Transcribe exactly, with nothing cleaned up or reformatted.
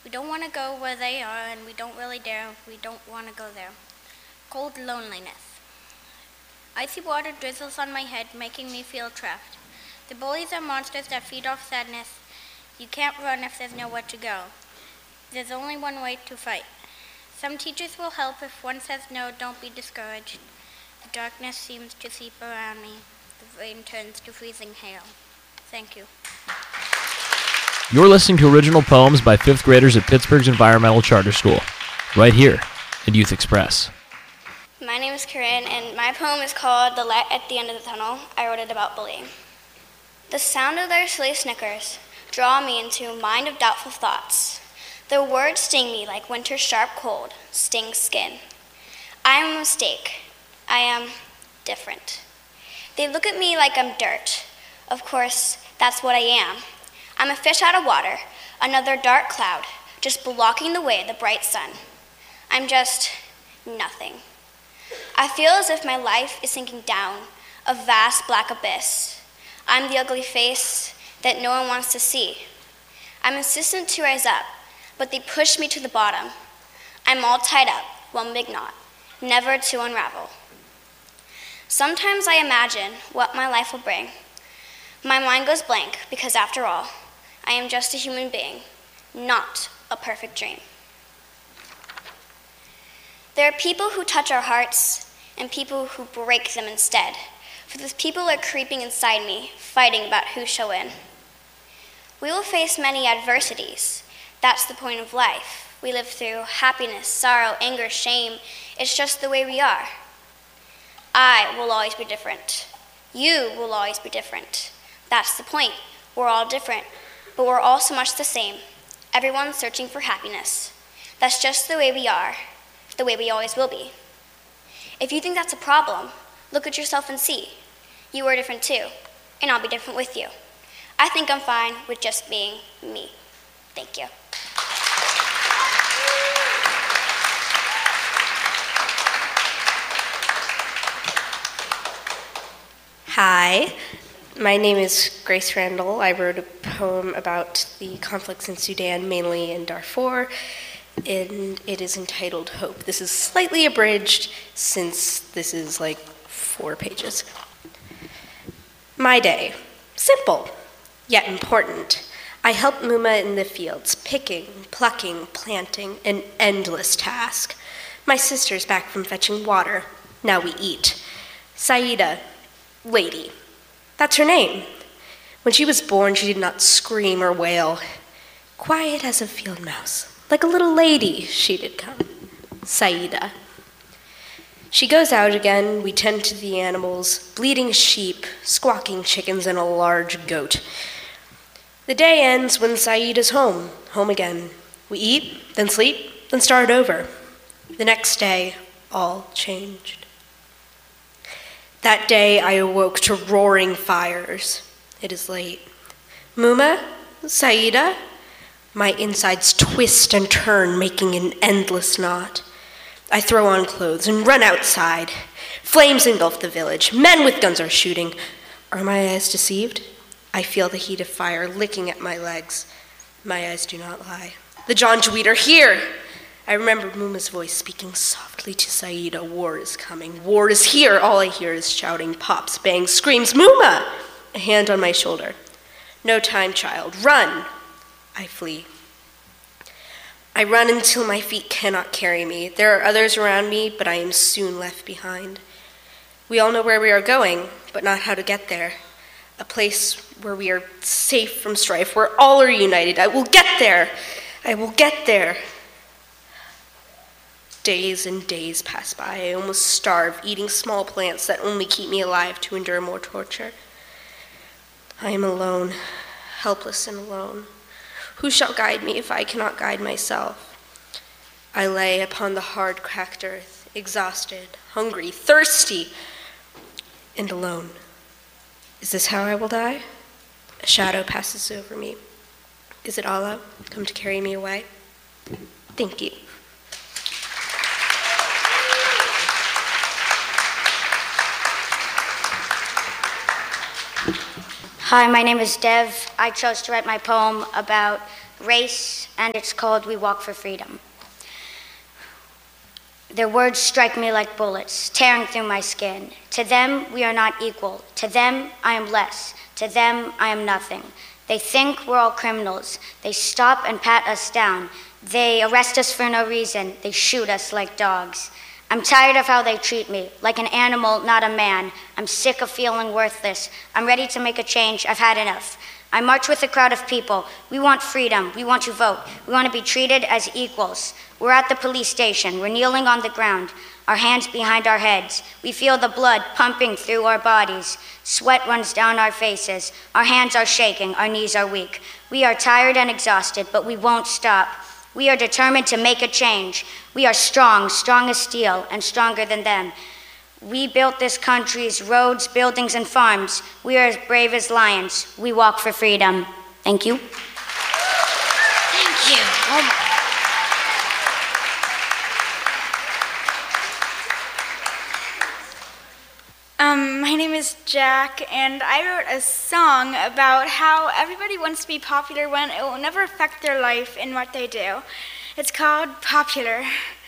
We don't want to go where they are, and we don't really dare. We don't want to go there. Cold loneliness. Icy water drizzles on my head, making me feel trapped. The bullies are monsters that feed off sadness. You can't run if there's nowhere to go. There's only one way to fight. Some teachers will help if one says no, don't be discouraged. The darkness seems to seep around me. The rain turns to freezing hail. Thank you. You're listening to original poems by fifth graders at Pittsburgh's Environmental Charter School, right here at Youth Express. My name is Corinne, and my poem is called The Light at the End of the Tunnel. I wrote it about bullying. The sound of their silly snickers draw me into a mind of doubtful thoughts. Their words sting me like winter's sharp cold stings skin. I am a mistake. I am different. They look at me like I'm dirt. Of course, that's what I am. I'm a fish out of water, another dark cloud, just blocking the way of the bright sun. I'm just nothing. I feel as if my life is sinking down a vast black abyss. I'm the ugly face that no one wants to see. I'm insistent to rise up, but they push me to the bottom. I'm all tied up, well, maybe not, never to unravel. Sometimes I imagine what my life will bring. My mind goes blank because, after all, I am just a human being, not a perfect dream. There are people who touch our hearts and people who break them instead. For those people are creeping inside me, fighting about who shall win. We will face many adversities. That's the point of life. We live through happiness, sorrow, anger, shame. It's just the way we are. I will always be different. You will always be different. That's the point. We're all different, but we're all so much the same. Everyone's searching for happiness. That's just the way we are, the way we always will be. If you think that's a problem, look at yourself and see. You are different too, and I'll be different with you. I think I'm fine with just being me. Thank you. Hi, my name is Grace Randall. I wrote a poem about the conflicts in Sudan, mainly in Darfur, and it is entitled Hope. This is slightly abridged since this is like four pages. My day, simple, yet important. I help Muma in the fields, picking, plucking, planting, an endless task. My sister's back from fetching water. Now we eat. Saida, lady. That's her name. When she was born, she did not scream or wail. Quiet as a field mouse, like a little lady, she did come. Saida. She goes out again, we tend to the animals, bleating sheep, squawking chickens, and a large goat. The day ends when Saida's home, home again. We eat, then sleep, then start over. The next day, all changed. That day I awoke to roaring fires. It is late. Muma? Saida? My insides twist and turn, making an endless knot. I throw on clothes and run outside. Flames engulf the village. Men with guns are shooting. Are my eyes deceived? I feel the heat of fire licking at my legs. My eyes do not lie. The Janjaweed are here! I remember Muma's voice speaking softly to Saida. War is coming. War is here. All I hear is shouting, pops, bangs, screams. Muma! A hand on my shoulder. No time, child. Run! I flee. I run until my feet cannot carry me. There are others around me, but I am soon left behind. We all know where we are going, but not how to get there. A place where we are safe from strife, where all are united. I will get there. I will get there. Days and days pass by. I almost starve, eating small plants that only keep me alive to endure more torture. I am alone, helpless and alone. Who shall guide me if I cannot guide myself? I lay upon the hard, cracked earth, exhausted, hungry, thirsty, and alone. Is this how I will die? A shadow passes over me. Is it Allah come to carry me away? Thank you. Hi, my name is Dev. I chose to write my poem about race, and it's called We Walk for Freedom. Their words strike me like bullets, tearing through my skin. To them, we are not equal. To them, I am less. To them, I am nothing. They think we're all criminals. They stop and pat us down. They arrest us for no reason. They shoot us like dogs. I'm tired of how they treat me, like an animal, not a man. I'm sick of feeling worthless. I'm ready to make a change. I've had enough. I march with a crowd of people. We want freedom. We want to vote. We want to be treated as equals. We're at the police station. We're kneeling on the ground, our hands behind our heads. We feel the blood pumping through our bodies. Sweat runs down our faces. Our hands are shaking. Our knees are weak. We are tired and exhausted, but we won't stop. We are determined to make a change. We are strong, strong as steel, and stronger than them. We built this country's roads, buildings, and farms. We are as brave as lions. We walk for freedom. Thank you. Thank you. Oh my. Um, my name is Jack, and I wrote a song about how everybody wants to be popular when it will never affect their life and what they do. It's called Popular.